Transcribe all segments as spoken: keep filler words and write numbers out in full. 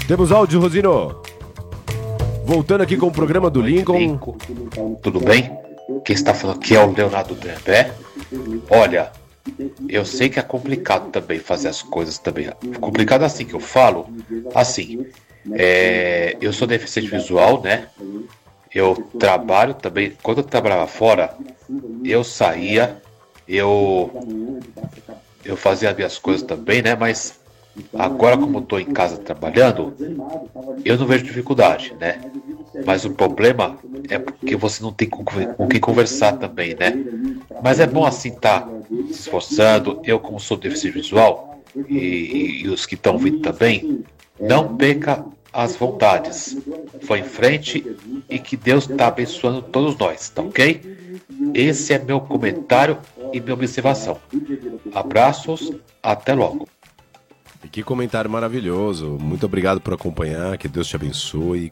Temos áudio, Rosino. Voltando aqui com o programa do Lincoln. Tudo bem? Quem está falando aqui é o Leonardo Dembé. Olha, eu sei que é complicado também fazer as coisas também. É complicado assim que eu falo. Assim, é, eu sou deficiente visual, né? Eu trabalho também. Quando eu trabalhava fora, eu saía, eu, eu fazia as minhas coisas também, né? Mas agora, como eu estou em casa trabalhando, eu não vejo dificuldade, né? Mas o problema é porque você não tem com, com quem conversar também, né? Mas é bom assim estar tá se esforçando. Eu, como sou deficiente visual, e, e, e os que estão vindo também, não perca as vontades. Foi em frente e que Deus está abençoando todos nós, tá ok? Esse é meu comentário e minha observação. Abraços, até logo. Que comentário maravilhoso. Muito obrigado por acompanhar, que Deus te abençoe.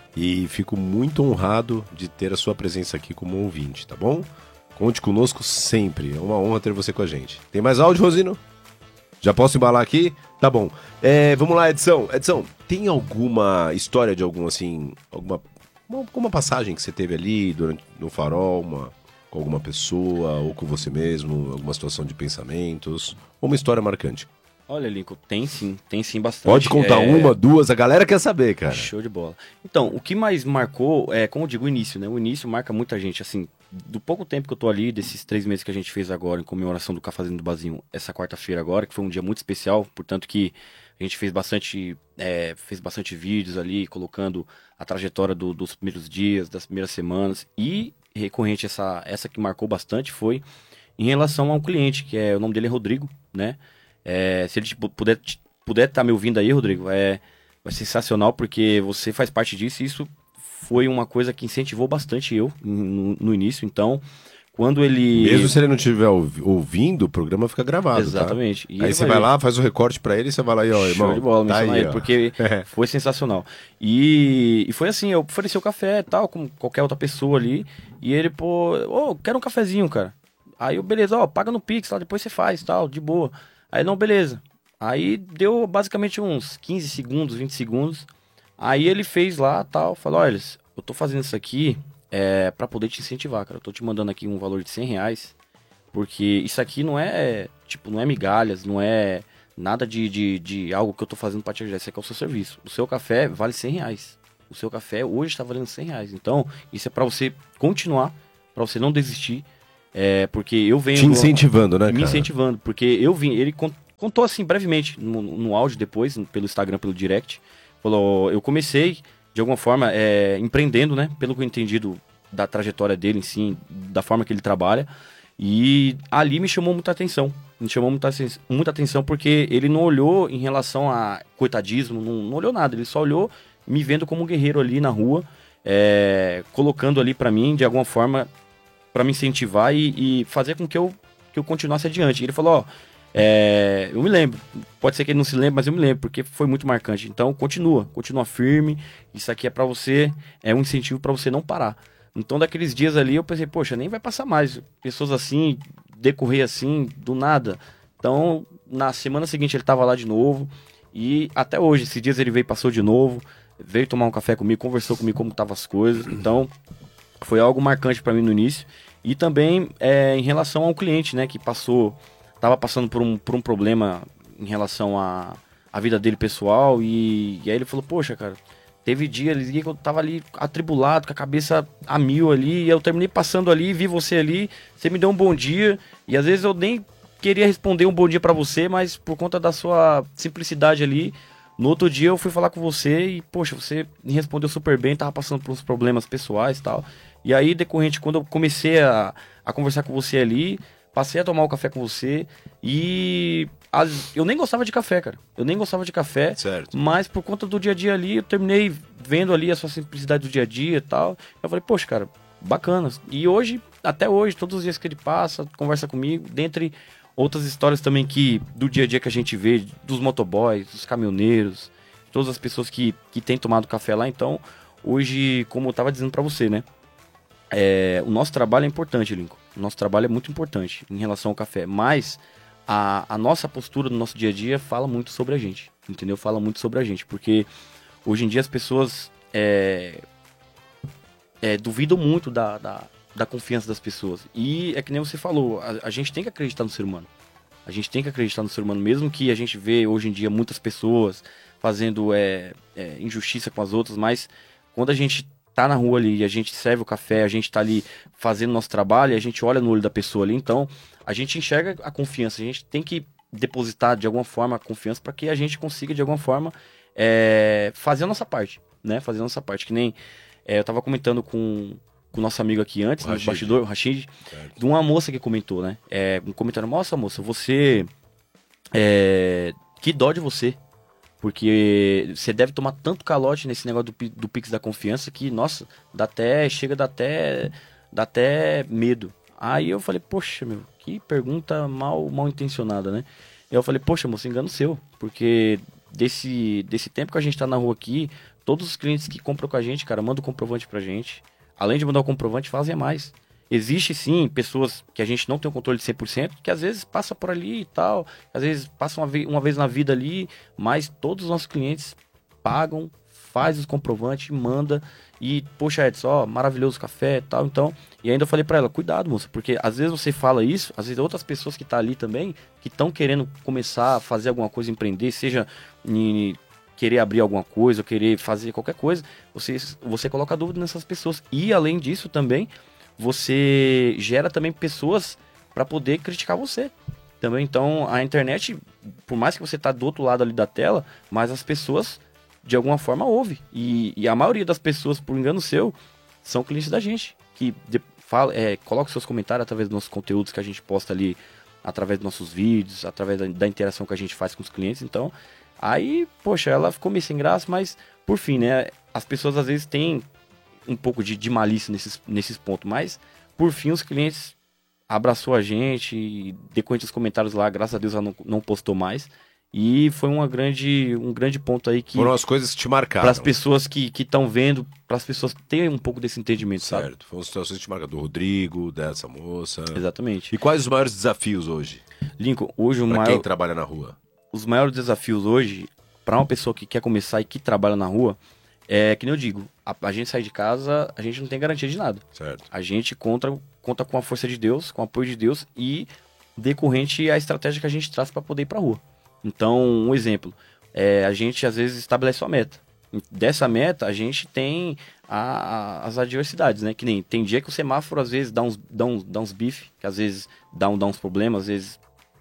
E fico muito honrado de ter a sua presença aqui como ouvinte, tá bom? Conte conosco sempre. É uma honra ter você com a gente. Tem mais áudio, Rosino? Já posso embalar aqui? Tá bom. É, vamos lá, Edson. Edson, tem alguma história de algum, assim, alguma, alguma passagem que você teve ali durante, no farol, uma, com alguma pessoa, ou com você mesmo, alguma situação de pensamentos, ou uma história marcante? Olha, Lincoln, tem sim, tem sim bastante. Pode contar é... uma, duas, a galera quer saber, cara. Show de bola. Então, o que mais marcou, é, como eu digo, o início, né? O início marca muita gente, assim, do pouco tempo que eu tô ali, desses três meses que a gente fez agora, em comemoração do Cafazendo do Bazinho, essa quarta-feira agora, que foi um dia muito especial, portanto que a gente fez bastante, é, fez bastante vídeos ali, colocando a trajetória do, dos primeiros dias, das primeiras semanas, e recorrente, essa, essa que marcou bastante foi em relação a um cliente, que é, o nome dele é Rodrigo, né? É, se ele puder puder estar tá me ouvindo aí, Rodrigo, é, é sensacional, porque você faz parte disso, e isso foi uma coisa que incentivou bastante eu no, no início. Então, quando ele... Mesmo se ele não estiver ouvindo, o programa fica gravado. Exatamente. Tá? Aí você vai, vai lá, faz o recorte pra ele e você vai lá e, ó, irmão, show de bola, tá aí, ele, porque foi sensacional. E, e foi assim, eu ofereci o café e tal, como qualquer outra pessoa ali, e ele, pô, ô, oh, quero um cafezinho, cara. Aí eu, beleza, ó, paga no Pix, tal, depois você faz, tal, de boa. Aí não, beleza. Aí deu basicamente uns quinze segundos, vinte segundos. Aí ele fez lá, tal, falou, olha, eu tô fazendo isso aqui é, pra poder te incentivar, cara. Eu tô te mandando aqui um valor de cem reais, porque isso aqui não é, tipo, não é migalhas, não é nada de, de, de algo que eu tô fazendo pra te ajudar. Isso aqui é o seu serviço. O seu café vale cem reais. O seu café hoje está valendo cem reais. Então, isso é pra você continuar, pra você não desistir. É, porque eu venho... Te incentivando, né, me cara? Me incentivando, porque eu vim... Ele contou assim, brevemente, no, no áudio depois, pelo Instagram, pelo direct. Falou, eu comecei, de alguma forma, é, empreendendo, né? Pelo que eu entendi do, da trajetória dele em si, da forma que ele trabalha. E ali me chamou muita atenção. Me chamou muita, muita atenção porque ele não olhou em relação a coitadismo, não, não olhou nada. Ele só olhou me vendo como um guerreiro ali na rua, é, colocando ali pra mim, de alguma forma... para me incentivar e, e fazer com que eu, que eu continuasse adiante. E ele falou, ó, é, eu me lembro, pode ser que ele não se lembre, mas eu me lembro, porque foi muito marcante. Então, continua, continua firme, isso aqui é para você, é um incentivo para você não parar. Então, daqueles dias ali, eu pensei, poxa, nem vai passar mais, pessoas assim, decorrer assim, do nada. Então, na semana seguinte ele tava lá de novo, e até hoje, esses dias ele veio, passou de novo, veio tomar um café comigo, conversou comigo como estavam as coisas, então... Foi algo marcante para mim no início. E também é, em relação ao cliente, né? Que passou, tava passando por um, por um problema em relação à a, a vida dele pessoal. E, e aí ele falou, poxa, cara, teve dia ali que eu tava ali atribulado, com a cabeça a mil ali. E eu terminei passando ali, vi você ali, você me deu um bom dia. E às vezes eu nem queria responder um bom dia para você, mas por conta da sua simplicidade ali... No outro dia eu fui falar com você e, poxa, você me respondeu super bem, tava passando por uns problemas pessoais e tal. E aí, decorrente, quando eu comecei a, a conversar com você ali, passei a tomar o café com você e... As, eu nem gostava de café, cara. Eu nem gostava de café. Certo. Mas por conta do dia a dia ali, eu terminei vendo ali a sua simplicidade do dia a dia e tal. Eu falei, poxa, cara, bacana. E hoje, até hoje, todos os dias que ele passa, conversa comigo, dentre... Outras histórias também que do dia a dia que a gente vê, dos motoboys, dos caminhoneiros, todas as pessoas que, que têm tomado café lá. Então, hoje, como eu estava dizendo para você, né? É, o nosso trabalho é importante, Lincoln. O nosso trabalho é muito importante em relação ao café. Mas a, a nossa postura no nosso dia a dia fala muito sobre a gente, entendeu? Fala muito sobre a gente, porque hoje em dia as pessoas é, é, duvidam muito da, da, da confiança das pessoas. E é que nem você falou, a, a gente tem que acreditar no ser humano. A gente tem que acreditar no ser humano, mesmo que a gente vê hoje em dia muitas pessoas fazendo é, é, injustiça com as outras, mas quando a gente tá na rua ali, a gente serve o café, a gente tá ali fazendo nosso trabalho, a gente olha no olho da pessoa ali, então a gente enxerga a confiança, a gente tem que depositar de alguma forma a confiança para que a gente consiga de alguma forma é, fazer a nossa parte, né? Fazer a nossa parte, que nem é, eu tava comentando com com o nosso amigo aqui antes, no bastidor, o Rashid, certo. De uma moça que comentou, né? É, um comentário, nossa moça, você... É, que dó de você. Porque você deve tomar tanto calote nesse negócio do, do Pix da confiança que, nossa, dá até, chega dá até, dá até medo. Aí eu falei, poxa, meu, que pergunta mal, mal intencionada, né? Eu falei, poxa, moça, engano seu. Porque desse, desse tempo que a gente tá na rua aqui, todos os clientes que compram com a gente, cara, mandam o comprovante pra gente. Além de mandar o comprovante, fazem mais. Existe sim pessoas que a gente não tem o controle de cem por cento, que às vezes passa por ali e tal, às vezes passa uma, ve- uma vez na vida ali, mas todos os nossos clientes pagam, faz os comprovantes, manda e, poxa, Edson, ó, maravilhoso café e tal, então, e ainda eu falei pra ela, cuidado, moça, porque às vezes você fala isso, às vezes outras pessoas que tá ali também, que estão querendo começar a fazer alguma coisa, empreender, seja em querer abrir alguma coisa, ou querer fazer qualquer coisa, você, você coloca dúvida nessas pessoas. E além disso também, você gera também pessoas para poder criticar você. Também, então, a internet, por mais que você tá do outro lado ali da tela, mas as pessoas, de alguma forma, ouvem. E, e a maioria das pessoas, por engano seu, são clientes da gente, que de, fala, é, coloca seus comentários através dos nossos conteúdos que a gente posta ali, através dos nossos vídeos, através da, da interação que a gente faz com os clientes. Então, aí, poxa, ela ficou meio sem graça, mas, por fim, né, as pessoas às vezes têm um pouco de, de malícia nesses, nesses pontos, mas, por fim, os clientes abraçou a gente, e decorrente dos comentários lá, graças a Deus ela não, não postou mais, e foi uma grande, um grande ponto aí que... Foram as coisas que te marcaram. Para as pessoas que estão vendo, para as pessoas terem um pouco desse entendimento, certo. sabe? Foram situações que te marcaram, do Rodrigo, dessa moça... Exatamente. E quais os maiores desafios hoje? Lincoln, hoje o pra maior... quem trabalha na rua? Os maiores desafios hoje, para uma pessoa que quer começar e que trabalha na rua, é que nem eu digo, a, a gente sai de casa, a gente não tem garantia de nada. Certo. A gente conta, conta com a força de Deus, com o apoio de Deus e decorrente a estratégia que a gente traz para poder ir para rua. Então, um exemplo, é, a gente às vezes estabelece uma meta. Dessa meta, a gente tem a, a, as adversidades, né? Que nem tem dia que o semáforo às vezes dá uns, dá uns, dá uns bife, que às vezes dá, um, dá uns problemas, às vezes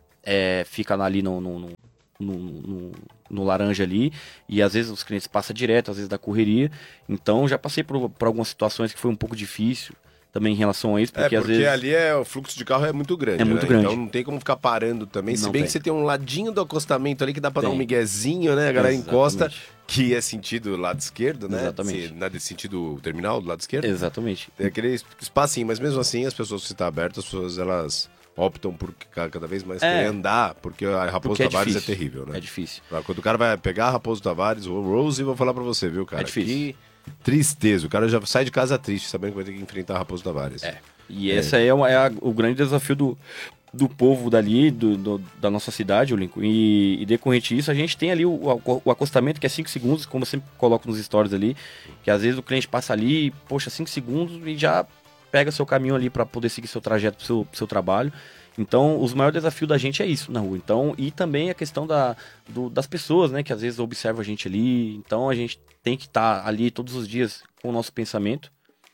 é, fica ali no, no, no No, no, no laranja ali, e às vezes os clientes passam direto, às vezes da correria. Então já passei por, por algumas situações que foi um pouco difícil também em relação a isso, porque, é, porque às vezes... ali é, o fluxo de carro é muito grande, É muito né? grande. Então não tem como ficar parando também, se Não bem tem. que você tem um ladinho do acostamento ali que dá pra Tem. dar um miguezinho, né? A galera Exatamente. encosta, que é sentido lado esquerdo, né? Exatamente. Se, não é desse sentido terminal do lado esquerdo. Exatamente. Tem aquele espacinho, mas mesmo assim as pessoas, se está aberto, as pessoas elas optam por ca- cada vez mais É. querer andar, porque a Raposo Porque é Tavares é, difícil. terrível, né? É difícil. Quando o cara vai pegar a Raposo Tavares, o Rose, vou falar pra você, viu, cara? É difícil. Que tristeza. O cara já sai de casa triste, sabendo que vai ter que enfrentar a Raposo Tavares. É. E é. esse aí é, uma- é a- o grande desafio do, do povo dali, do, do- da nossa cidade, o Lincoln. E, e decorrente disso, a gente tem ali o, o, o acostamento, que é cinco segundos, como eu sempre coloco nos stories ali, que às vezes o cliente passa ali, poxa, cinco segundos e já pega seu caminho ali para poder seguir seu trajeto pro seu, pro seu trabalho. Então, os maiores desafios da gente é isso na rua. Então, e também a questão da, do- das pessoas, né, que às vezes observam a gente ali. Então, a gente tem que estar ali todos os dias com o nosso pensamento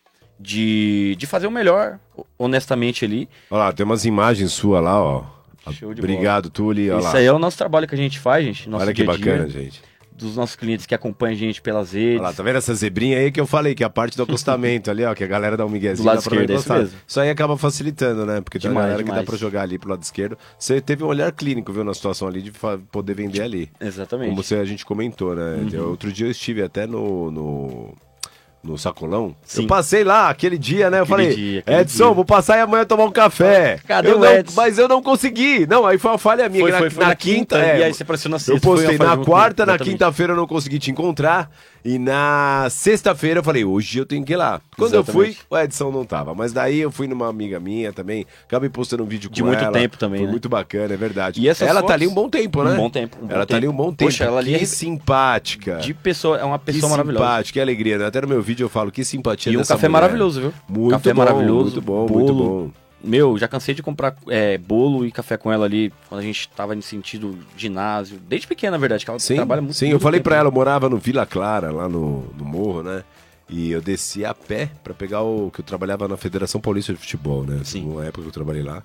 de, de fazer o melhor, honestamente ali. Olha lá, tem umas imagens suas lá, ó. Show de Obrigado, Tuli. Olha Isso lá. aí é o nosso trabalho que a gente faz, gente. Nosso Olha que dia a dia, bacana, gente. Dos nossos clientes que acompanham a gente pelas redes. Olha lá, tá vendo essa zebrinha aí que eu falei, que é a parte do acostamento ali, ó, que a galera dá um miguezinho. Do lado dá pra esquerdo, é isso encostar. mesmo. Isso aí acaba facilitando, né? Porque tem uma Demais, galera que dá demais. pra jogar ali pro lado esquerdo. Você teve um olhar clínico, viu, na situação ali, de fa- poder vender ali. Exatamente. Como você, a gente comentou, né? Uhum. Outro dia eu estive até no... no... no Sacolão. Sim. Eu passei lá aquele dia, né? Eu Aquele falei, dia, aquele Edson, dia. vou passar aí amanhã tomar um café. Cadê eu o não, Edson? Mas eu não consegui. Não, aí foi uma falha minha. Foi, na, foi, foi na na quinta, quinta, é, e aí você apareceu na sexta. eu postei foi uma na falha quarta, junto, na exatamente. quinta-feira eu não consegui te encontrar. E na sexta-feira eu falei, hoje eu tenho que ir lá. Quando eu fui, Exatamente. o Edson não tava. Mas daí eu fui numa amiga minha também. Acabei postando um vídeo com De muito ela. tempo também, Foi né? muito bacana, é verdade. E essas ela tá fotos- ali um bom tempo, né? Um bom tempo. um bom ela tá ali um tempo. bom tempo. Poxa, ela ali que é simpática. de pessoa, é uma Que pessoa maravilhosa. simpática, que alegria. Né? Até no meu vídeo eu falo que simpatia E um dessa café mulher. maravilhoso, viu? Muito Café bom, maravilhoso, muito bom, bolo. muito bom. Meu, já cansei de comprar é, bolo e café com ela ali, quando a gente tava em sentido ginásio. Desde pequena, na verdade, que ela Sim, trabalha muito. sim, eu muito falei tempo, pra né? ela, eu morava no Vila Clara, lá no, no morro, né? E eu descia a pé pra pegar o... que eu trabalhava na Federação Paulista de Futebol, né? Sim. Uma época que eu trabalhei lá.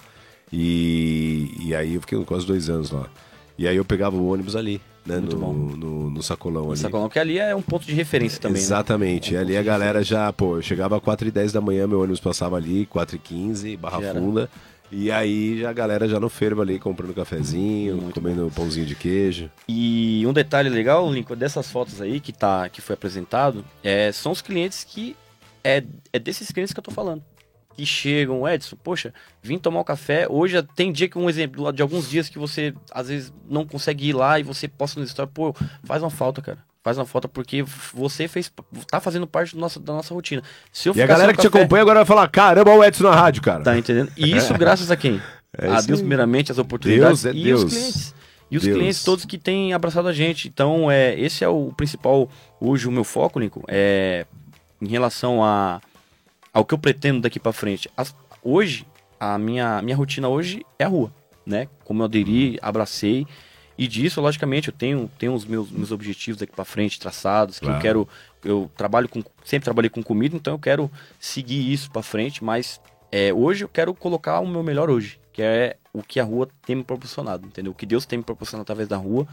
E, e aí eu fiquei quase dois anos lá. E aí eu pegava o ônibus ali, né? Muito no, bom. No, no Sacolão ali. Sacolão, que ali é um ponto de referência também, Exatamente. né? E ali a galera já, pô, eu chegava às quatro e dez da manhã, meu ônibus passava ali, quatro e quinze, Barra Já era. Funda. E aí já a galera já no fervo ali, comprando cafezinho, Muito comendo pãozinho de queijo. E um detalhe legal, Lincoln, dessas fotos aí que, tá, que foi apresentado, é, são os clientes que... É, é desses clientes que eu tô falando. Que chegam, Edson, poxa, vim tomar um café. Hoje tem dia que, um exemplo, de alguns dias que você, às vezes, não consegue ir lá e você posta no story, pô, faz uma falta, cara. Faz uma falta porque você fez, tá fazendo parte do nosso, da nossa rotina. Se eu E a ficar galera sem que te café- acompanha agora vai falar, caramba, olha o Edson na rádio, cara. Tá entendendo? E isso graças a quem? É a isso Deus, aí. primeiramente, as oportunidades Deus é e Deus. os clientes. E os Deus. clientes todos que têm abraçado a gente. Então, é, esse é o principal, hoje, o meu foco, Lincoln, é em relação a, ao que eu pretendo daqui pra frente. As- hoje, a minha, minha rotina hoje é a rua, né? Como eu aderi, abracei. E disso, logicamente, eu tenho, tenho os meus, meus objetivos daqui pra frente traçados, que Claro. eu quero... Eu trabalho com, sempre trabalhei com comida, então eu quero seguir isso pra frente, mas é, hoje eu quero colocar o meu melhor hoje, que é o que a rua tem me proporcionado, entendeu? O que Deus tem me proporcionado através da rua,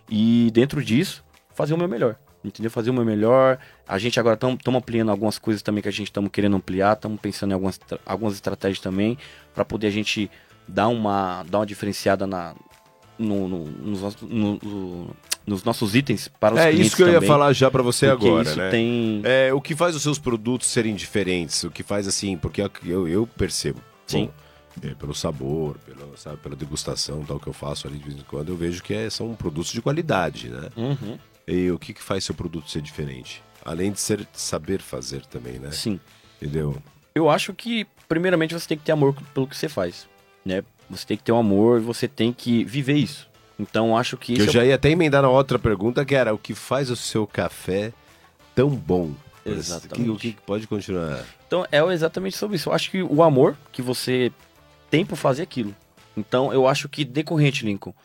e dentro disso, fazer o meu melhor, entendeu? Fazer o meu melhor. A gente agora estamos ampliando algumas coisas também que a gente estamos querendo ampliar, estamos pensando em algumas, tra- algumas estratégias também, para poder a gente dar uma, dar uma diferenciada na... No, no, nos, nossos- no- no- nos nossos itens para os É clientes isso que eu ia também, falar já pra você porque agora, isso né? tem... É, o que faz os seus produtos serem diferentes? O que faz assim, porque eu, eu percebo. Sim. Bom, é, pelo sabor, pelo, sabe, pela degustação, tal que eu faço ali de vez em quando, eu vejo que é- são produtos de qualidade, né? Uhum. E o que, que faz seu produto ser diferente? Além de ser saber fazer também, né? Sim. Entendeu? Eu acho que, primeiramente, você tem que ter amor pelo que você faz, né? Você tem que ter um amor, você tem que viver isso. Então, acho que Que eu isso é já ia até emendar na outra pergunta, que era o que faz o seu café tão bom? Exatamente. O que, o que pode continuar? Então, é exatamente sobre isso. Eu acho que o amor que você tem por fazer aquilo. Então, eu acho que decorrente, Lincoln,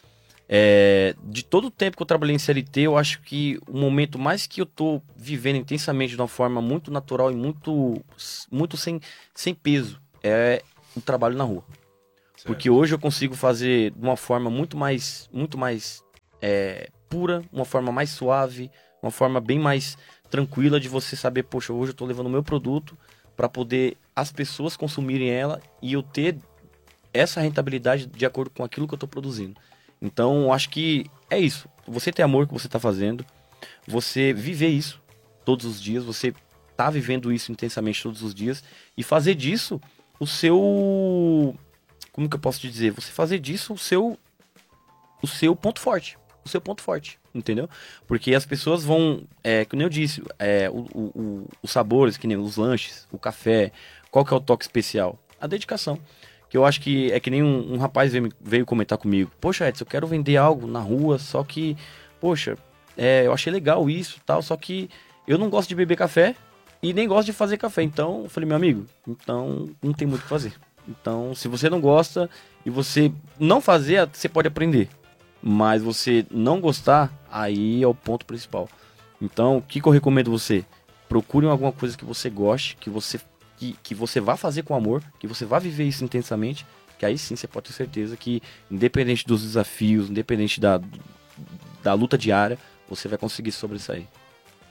é, de todo o tempo que eu trabalhei em C L T, eu acho que o momento mais que eu tô vivendo intensamente de uma forma muito natural e muito, muito sem, sem peso é o trabalho na rua. Porque hoje eu consigo fazer de uma forma muito mais, muito mais é, pura, uma forma mais suave, uma forma bem mais tranquila de você saber, poxa, hoje eu tô levando o meu produto para poder as pessoas consumirem ela e eu ter essa rentabilidade de acordo com aquilo que eu tô produzindo. Então, eu acho que é isso. Você ter amor que você tá fazendo, você viver isso todos os dias, você tá vivendo isso intensamente todos os dias e fazer disso o seu... Como que eu posso te dizer? Você fazer disso o seu o seu ponto forte. O seu ponto forte, entendeu? Porque as pessoas vão, é, como eu disse, é, o, o, o, os sabores, que nem os lanches, o café, qual que é o toque especial? A dedicação. Que eu acho que é que nem um, um rapaz veio, veio comentar comigo. Poxa, Edson, eu quero vender algo na rua, só que, poxa, é, eu achei legal isso e tal, só que eu não gosto de beber café e nem gosto de fazer café. Então, eu falei, meu amigo, então não tem muito o que fazer. Então, se você não gosta e você não fazer, você pode aprender. Mas você não gostar, aí é o ponto principal. Então, o que, que eu recomendo você? Procure alguma coisa que você goste, que você, que, que você vá fazer com amor, que você vá viver isso intensamente, que aí sim você pode ter certeza que, independente dos desafios, independente da, da luta diária, você vai conseguir sobressair.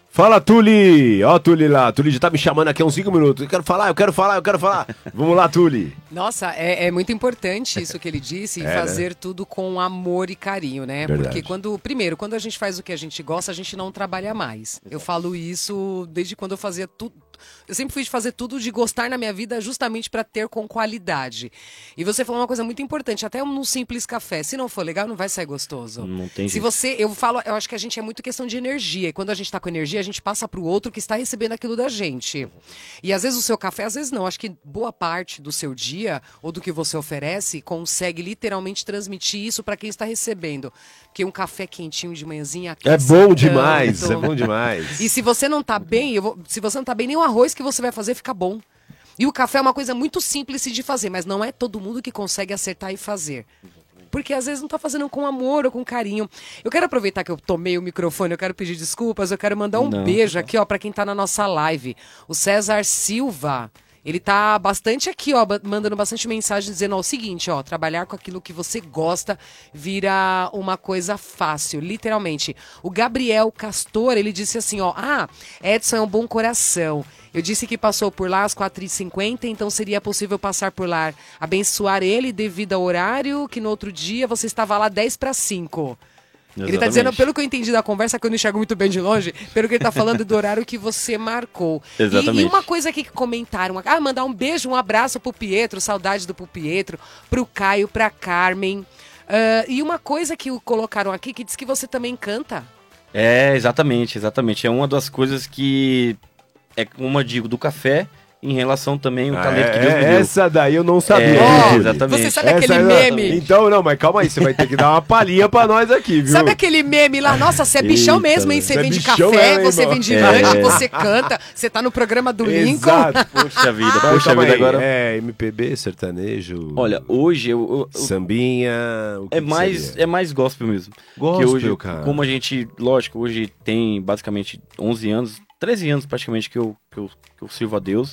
Fala, Tuli! Ó, Tuli lá. Tuli já tá me chamando aqui há uns cinco minutos. Eu quero falar, eu quero falar, eu quero falar. Vamos lá, Tuli. Nossa, é, é muito importante isso que ele disse, É, fazer né? tudo com amor e carinho, né? Verdade. Porque quando, primeiro, quando a gente faz o que a gente gosta, a gente não trabalha mais. Eu falo isso desde quando eu fazia tudo. Eu sempre fui de fazer tudo de gostar na minha vida justamente para ter com qualidade. E você falou uma coisa muito importante, até num simples café. Se não for legal, não vai sair gostoso. Não tem Se jeito. você, eu falo, eu acho que a gente é muito questão de energia. E quando a gente tá com energia, a gente passa pro outro que está recebendo aquilo da gente. E às vezes o seu café, às vezes não. Acho que boa parte do seu dia ou do que você oferece consegue literalmente transmitir isso para quem está recebendo. Porque um café quentinho de manhãzinha É aquece bom tanto. demais, é bom demais. E se você não tá bem, eu vou- se você não tá bem, nem o arroz que você vai fazer fica bom. E o café é uma coisa muito simples de fazer, mas não é todo mundo que consegue acertar e fazer. Porque às vezes não tá fazendo com amor ou com carinho. Eu quero aproveitar que eu tomei o microfone, eu quero pedir desculpas, eu quero mandar um Não, beijo aqui, ó, pra quem tá na nossa live. O César Silva. Ele tá bastante aqui, ó, ba- mandando bastante mensagem dizendo ó, o seguinte, ó, trabalhar com aquilo que você gosta vira uma coisa fácil, literalmente. O Gabriel Castor, ele disse assim, ó, ah, Edson é um bom coração. Eu disse que passou por lá às quatro e cinquenta, então seria possível passar por lá, abençoar ele devido ao horário, que no outro dia você estava lá dez para cinco. Ele tá dizendo, pelo que eu entendi da conversa, que eu não enxergo muito bem de longe, pelo que ele tá falando do horário que você marcou. E, Exatamente. e uma coisa aqui que comentaram, ah, mandar um beijo, um abraço pro Pietro, saudade do Pietro, pro Caio, pra Carmen. Ah, e uma coisa que o colocaram aqui, que diz que você também canta. É, exatamente, exatamente. É uma das coisas que é como eu digo, do café em relação também ao Ah, talento é, que Deus me é, deu. essa daí eu não sabia. É, viu, Ó, Tuli? exatamente. você sabe Essa aquele aí- meme? Então, não, mas calma aí, você vai ter que dar uma palhinha pra nós aqui, viu? Sabe aquele meme lá? Nossa, você é bichão Eita, mesmo, hein? Você você é vende bichão café, mesmo, você hein, vende irmão? lanche, É. você canta, você tá no programa do Lincoln. Exato. Poxa vida, Mas poxa calma vida aí, agora. É M P B, sertanejo. Olha, hoje eu, eu- eu- Sambinha. O que é que mais seria? é mais gospel mesmo. Gospel, que hoje, cara. como a gente, lógico, hoje tem basicamente onze anos, treze anos praticamente que eu, que eu, que eu sirvo a Deus.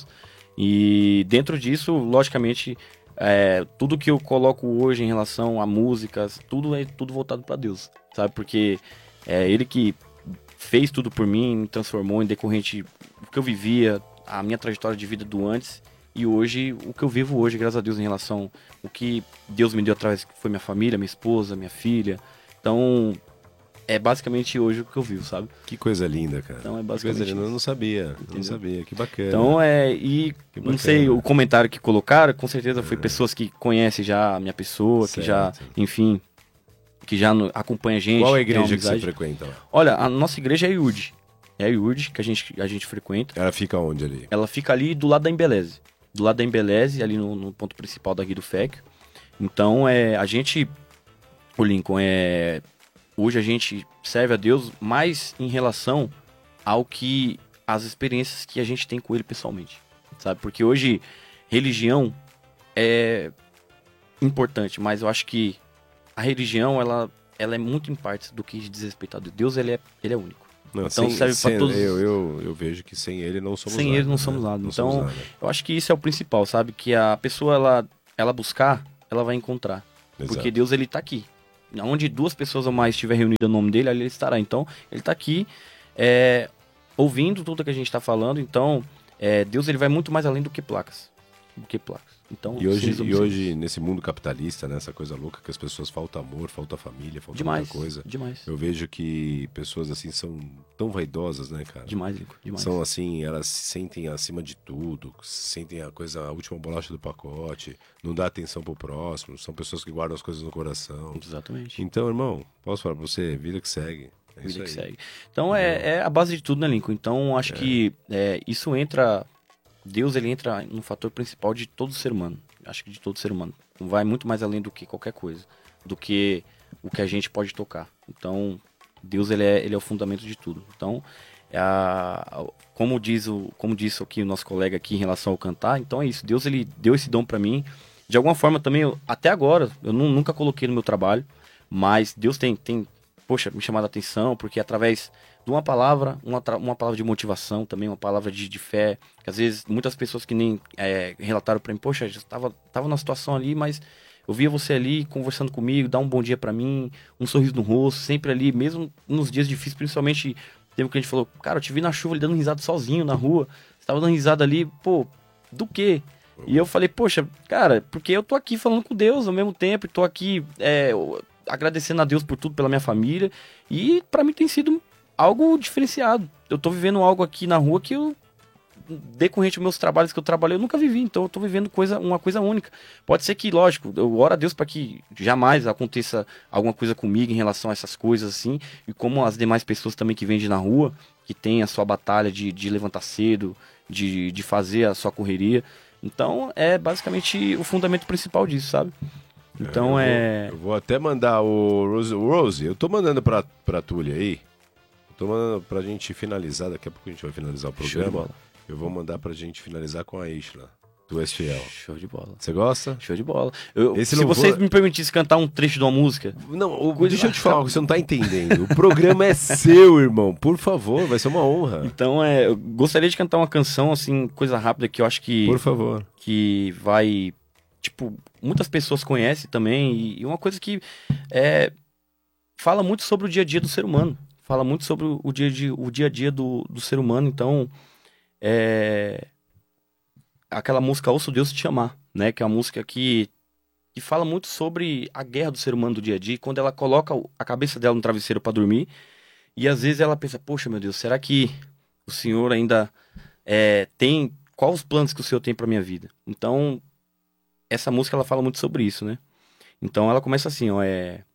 E dentro disso, logicamente, é, tudo que eu coloco hoje em relação a músicas, tudo é tudo voltado para Deus, sabe? Porque é Ele que fez tudo por mim, me transformou em decorrente do que eu vivia, a minha trajetória de vida do antes e hoje, o que eu vivo hoje, graças a Deus, em relação ao que Deus me deu através, que foi minha família, minha esposa, minha filha. Então, é basicamente hoje o que eu vivo, sabe? Que coisa linda, cara. Então é Que basicamente coisa linda. Eu isso. não sabia. Eu não Entendeu? sabia. Que bacana. Então é, e Que não bacana. sei, o comentário que colocaram, com certeza foi pessoas que conhecem já a minha pessoa, que já, Certo. enfim, que já no- acompanha a gente. Qual a tem uma igreja que você amizade. frequenta lá? Olha, a nossa igreja é a I U D. É a I U D que a gente, a gente frequenta. Ela fica onde ali? Ela fica ali do lado da Embeleze. Do lado da Embeleze, ali no, no ponto principal daqui do F E C. Então, é, a gente, o Lincoln, é, hoje a gente serve a Deus mais em relação ao que, as experiências que a gente tem com Ele pessoalmente, sabe? Porque hoje, religião é importante, mas eu acho que a religião, ela, ela é muito em partes do que diz respeito a Deus. Deus, ele é, ele é único. Não, Então serve pra sem- todos- Eu, eu, eu vejo que sem ele não somos Sem nada. ele não somos né? nada. Não Então, somos nada. eu acho que isso é o principal, sabe? Que a pessoa, ela, ela buscar, ela vai encontrar. Exato. Porque Deus, ele tá aqui. Onde duas pessoas ou mais estiver reunidas no nome dele, ali ele estará. Então, ele tá aqui, é, ouvindo tudo que a gente tá falando. Então, é, Deus, ele vai muito mais além do que placas. Do que placas. Então, E hoje, sem e dúvida, hoje, nesse mundo capitalista, né, essa coisa louca que as pessoas falta amor, falta família, falta demais, muita coisa. demais. Eu vejo que pessoas assim são tão vaidosas, né, cara? Demais, Lico, demais. São assim, elas se sentem acima de tudo, se sentem a coisa, a última bolacha do pacote, não dá atenção pro próximo, são pessoas que guardam as coisas no coração. Exatamente. Então, irmão, posso falar pra você, vida que segue. É isso Vida que aí. segue. Então é, é a base de tudo, né, Lincoln? Então acho que é, isso entra. Deus, ele entra no fator principal de todo ser humano. Acho que de todo ser humano. Vai muito mais além do que qualquer coisa. Do que o que a gente pode tocar. Então, Deus, ele é, ele é o fundamento de tudo. Então, é a, como, diz o, como disse aqui o nosso colega aqui em relação ao cantar, então é isso. Deus, ele deu esse dom pra mim. De alguma forma também, eu, até agora, eu nu- nunca coloquei no meu trabalho. Mas Deus tem, tem, poxa, me chamado a atenção, porque através de uma palavra, uma, tra- uma palavra de motivação também, uma palavra de, de fé, que às vezes muitas pessoas que nem é, relataram pra mim, poxa, eu estava tava numa situação ali, mas eu via você ali conversando comigo, dar um bom dia pra mim, um sorriso no rosto, sempre ali, mesmo nos dias difíceis, principalmente Teve um cliente que falou, cara, eu te vi na chuva ali dando risada sozinho na rua. Você tava dando risada ali, pô, do quê? E eu falei, poxa, cara, porque eu tô aqui falando com Deus ao mesmo tempo, tô aqui é, agradecendo a Deus por tudo, pela minha família, e pra mim tem sido algo diferenciado. Eu tô vivendo algo aqui na rua que eu, decorrente dos meus trabalhos que eu trabalhei, eu nunca vivi, então eu tô vivendo coisa, uma coisa única. Pode ser que, lógico, eu oro a Deus para que jamais aconteça alguma coisa comigo em relação a essas coisas assim, e como as demais pessoas também que vendem na rua, que tem a sua batalha de, de levantar cedo, de, de fazer a sua correria. Então, é basicamente o fundamento principal disso, sabe? Então, é... Eu vou, é... eu vou até mandar o Rose, o Rose, eu tô mandando pra, pra Túlia aí, tô mandando pra gente finalizar, daqui a pouco a gente vai finalizar o programa. Show de bola. Eu vou mandar pra gente finalizar com a Isla. Tu és fiel. Show de bola. Você gosta? Show de bola. Eu, Esse se louvor... vocês me permitissem cantar um trecho de uma música... Não, o, deixa eu te falar, você não tá entendendo. O programa é seu, irmão. Por favor, vai ser uma honra. Então, é, eu gostaria de cantar uma canção, assim, coisa rápida, que eu acho que... Por favor. Que vai... Tipo, muitas pessoas conhecem também. E, e uma coisa que é, fala muito sobre o dia a dia do ser humano. Fala muito sobre o dia, de, o dia a dia do, do ser humano. Então, é... aquela música Ouço Deus Te Chamar, né? Que é uma música que, que fala muito sobre a guerra do ser humano do dia a dia. Quando ela coloca a cabeça dela no travesseiro para dormir, e às vezes ela pensa, poxa, meu Deus, será que o Senhor ainda é, tem... Quais os planos que o Senhor tem para minha vida? Então, essa música ela fala muito sobre isso, né? Então ela começa assim, ó, é...